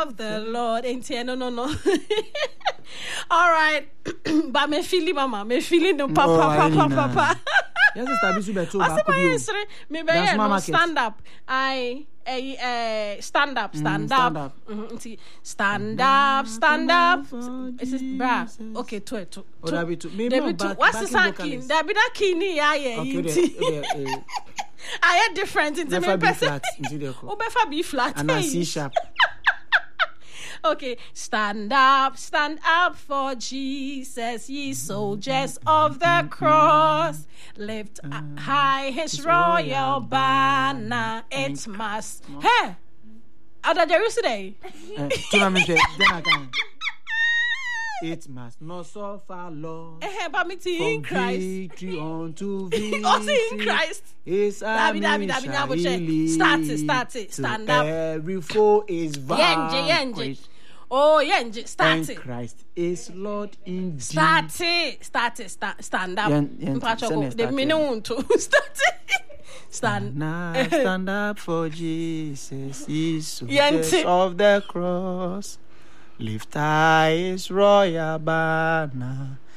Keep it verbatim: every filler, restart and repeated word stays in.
of the Lord. Ain't here, no, no, no. All right. But me feeling, mama. Me feeling no papa, papa, papa. Yes, sister, be super. What's the answer? Me be no stand up. I eh stand up, stand up. Stand up, stand up. Is it bra? Okay, two, two. Oh, that be two. Maybe two. What's the sanky? That be that kini, yeah, yeah. Okay, I had different into me person. Oh, befa be flat. And I C sharp. Okay, stand up, stand up for Jesus, ye soldiers of the cross. Lift high his royal banner, it must. Hey, Ada Jerusalem. It must not suffer loss. Eh, but me in Christ. Victory unto victory. Also in Christ. His army shall lead. Start it, start it, stand up. Every foe is vanquished. Oh, yenje, start it. Christ is Lord indeed. Start it, start it, start, stand up. Yen, yen, the minimum to start it. Stand. Now stand up for Jesus, ye soldiers of the cross. Lift high his royal banner.